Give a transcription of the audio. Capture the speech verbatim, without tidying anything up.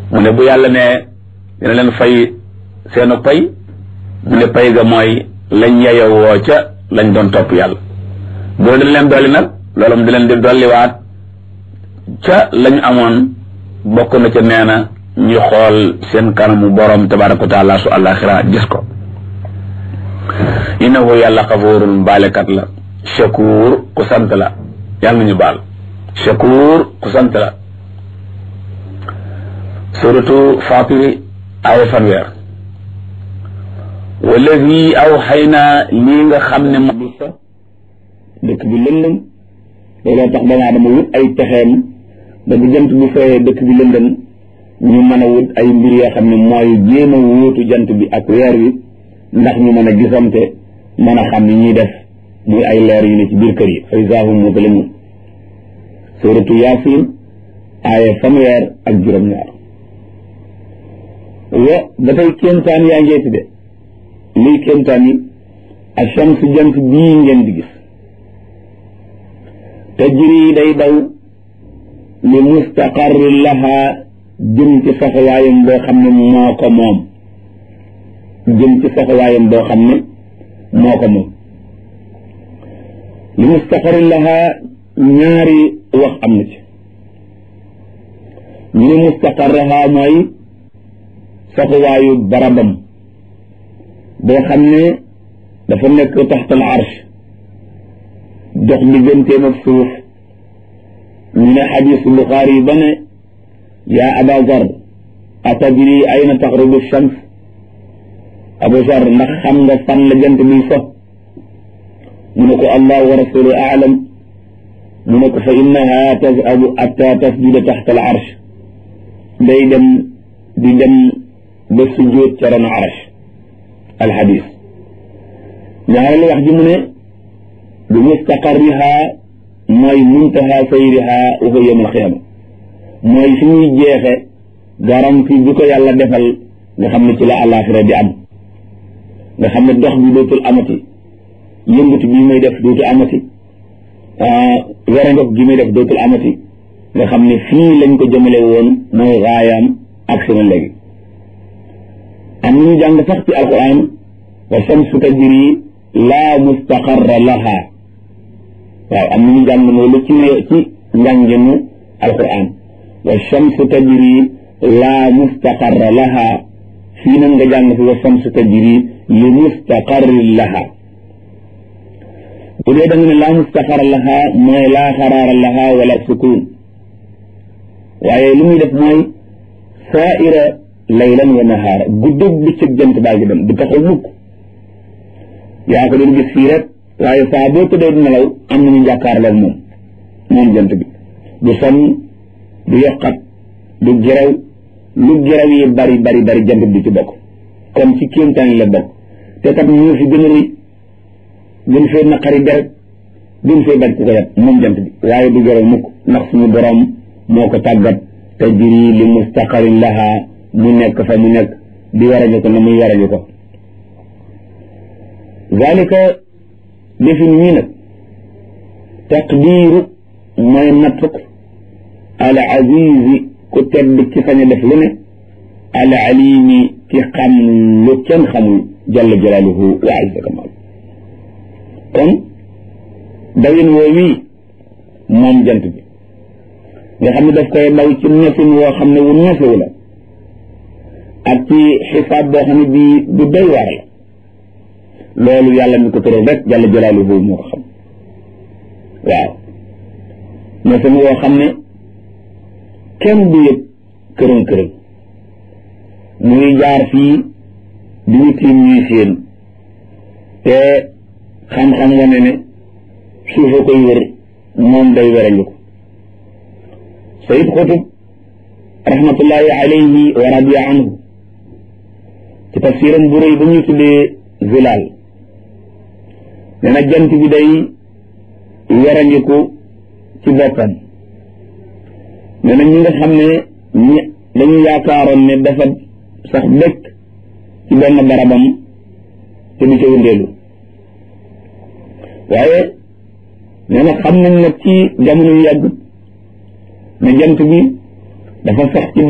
mu ne bu yàlla ne dina leen fay seenu pay mu ne pay ga mooy lañ yeyowoo ca lañ doon topp yàlla bu dina leen dolli nag loolu mu di leen di dolliwaat ca lañ amoon bokk na ca nee na ñu xool seen kanamu borom tabaraka wa taala su àllaaxira gis ko innahu yàlla xafuurun baalekat la shakuur ku sant la yàlla nañu baal shakuur ku sant la suratu Faatiri aaya fanweer wallazi awxaynaa lii nga xam ne mo bi sa dëkk bi lëndëm looloo tax doomu aadama wut ay pexeem ba bu jant bi fayee dëkk bi lëndëm ñu mën a wut ay mbir yoo xam ne mooy jéem a wóotu jant bi ak weer wi ndax ñu mën a gisante mën a xam ni ñuy def muy ay leer yu ne ci biir kër yi fa izaa hum muzlimuun suratu Yaasin aaya fanweer ak juróom-ñaar wa ba tey kéemtaan yaa ngeeti de luy kéemtaan yi ash-shamsu jant bii ngeen di gis tajri day daw li mustaqarrin lahaa jëm ci saxawaayam boo xam ne moo ko moom jëm ci saxawaayam boo xam ne moo ko moom li mustaqarrin lahaa ñaari wax am na ci ñu ne mustaqarraha mooy saxawaayu barabam boo xam ne dafa nekk taxtal arsh dox digganteem ak suuf ñu ne xadiis Buxaari yi ba ne yaa Aba Zar atadri ayna taxrubu shams Abu Zar ndax xam nga fan la jant bi so mu ne ko allah wa rasuluhu aalam mu ne ko fa innaha tazhabu hatta tasjuda taxta al arsh day dem di dem ba sujjóot ca ron arsh al xadiis ñaareelu wax ji mu ne bi mustaqarriha mooy muntaha sayriha wa huwa yawm al qiyaama mooy fi ñuy jeexe garam fi bi ko yàlla defal nga xam ne ci la àllaaxira di am nga xam ne dox bi dootul amati yëngatu bi muy def dootul amati werangof gi muy def dootul amati nga xam ne fii lañ ko jëmale woon mooy raayaam ak seen léegi am ñu jàng sax ci alquran wa shamsu tajri laa mustaqarra laha waaw am nañu jàng loolu ci ci njànginu alquran wa shamsu tajri laa mustaqarra laha fii nag nga jàng fi wa shamsu tajri li mustaqarri laha bu dee da nga ne laa mustaqarra laha mooy laa xaraara laha wala sukun waaye li muy def mooy saaira laylan wa nahaara guddeeg bëccëg jant baa ngi dem du taxaw mukk yaa ko doon gis fii rek waaye saa boo tëddee di nelaw am nañu jàkkaarloog moom moom jant bi du sonn du yokkat du gerew lu gerew yi bari bari bari jant bi ci bokk kon ci kéemtaan la bokk te kat ñu fi gën a rëy gën fee naqari deret gën fee bañ ku ko yat moom jant bi waaye du gerew mukk ndax suñu borom moo ko tàggat tajri li mustaqarin laha mu nekk fa mu nekk di warañu ko na muy warañu ko zalika defin ñii nag taqdiiru mooy nattuk al azizi ku tedd ci sañ a def lu ne al alimi ki xam lu kenn xamul jalla jalaaluhu wa azza kamal kon dawin woo wii moom jant bi nga xam ne daf koy daw ci nefin woo xam ne wu nefewu la ak ci xisaab boo xam ne bii bu doy waar la loolu yàlla mi ko tëral rek jalla jalaaluhu moo ko xam waaw nefin woo xam ne kenn du yëg kërën kërën muy jaar fii di ñu tiim ñuy séen te xam-xam wane ne suufa koy wër moom day werangu ko Sayid Xutub rahmatullahi alayhi wa radiya anhu ci tafsiram bu rëy ba ñuy tuddee Zilaal nee na jant bi day werangiku ci boppam nee na ñi nga xam ne ñi dañu yaakaaroon ne dafa sax dëkk ci benn barabam te du ca wëndeelu waaye nee na xam nañ nag ci jamono yu yàgg ne jant bi dafa sax ci